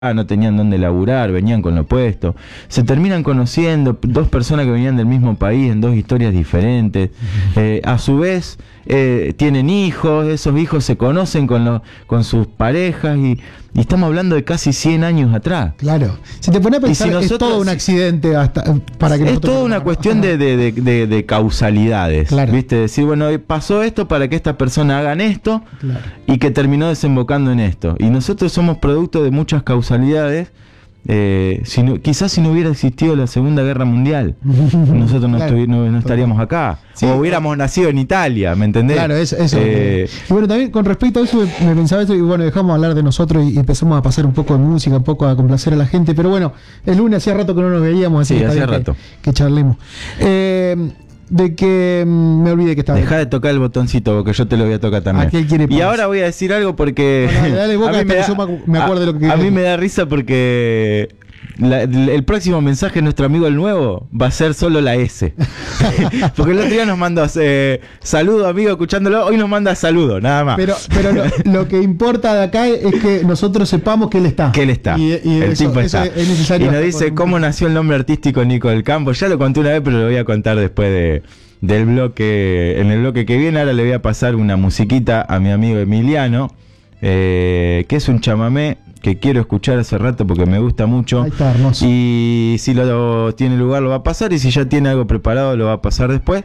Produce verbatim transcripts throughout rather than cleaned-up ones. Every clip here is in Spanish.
no tenían dónde laburar, venían con lo opuesto. Se terminan conociendo, dos personas que venían del mismo país, en dos historias diferentes. Eh, a su vez, eh, tienen hijos, esos hijos se conocen con, lo, con sus parejas y, y estamos hablando de casi cien años atrás. Claro. Si te pones a pensar, si nosotros, es todo un accidente hasta para que es toda una cuestión de, de, de, de, de causalidades. Claro. ¿Viste? Decir, bueno, pasó esto para que esta persona hagan esto, claro, y que terminó desembocando en esto. Y nosotros somos producto de muchas causalidades. Eh, si no, quizás si no hubiera existido la Segunda Guerra Mundial, nosotros no, claro, no, no estaríamos acá, sí, o hubiéramos nacido en Italia, ¿me entendés? Claro, eso, eso eh, y bueno, también con respecto a eso me, me pensaba eso, y bueno, dejamos hablar de nosotros y, y empezamos a pasar un poco de música, un poco a complacer a la gente, pero bueno, el lunes hacía rato que no nos veíamos, así sí, que hacía rato que, que charlemos. Eh, de que mm, me olvidé que estaba. Deja de tocar el botoncito, porque yo te lo voy a tocar también. ¿A qué quiere y ahora voy a decir algo porque no, no, dale boca, a mí me, da, yo me acuerdo a, de lo que a mí me da risa porque la, el próximo mensaje de nuestro amigo el nuevo va a ser solo la S. Porque el otro día nos mandó eh, saludo, amigo, escuchándolo. Hoy nos manda saludo, nada más. Pero, pero lo, lo que importa de acá es que nosotros sepamos que él está. Que él está. Y, y el eso, tipo eso está. Es necesario. Y nos dice cómo nació el nombre artístico Nico del Campo. Ya lo conté una vez, pero lo voy a contar después de, del bloque. En el bloque que viene, ahora le voy a pasar una musiquita a mi amigo Emiliano, eh, que es un chamamé que quiero escuchar hace rato porque me gusta mucho. Ahí está, hermoso. Y si lo tiene lugar lo va a pasar, y si ya tiene algo preparado lo va a pasar después.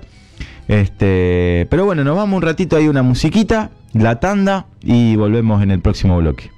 Este, pero bueno, nos vamos un ratito ahí, una musiquita, la tanda, y volvemos en el próximo bloque.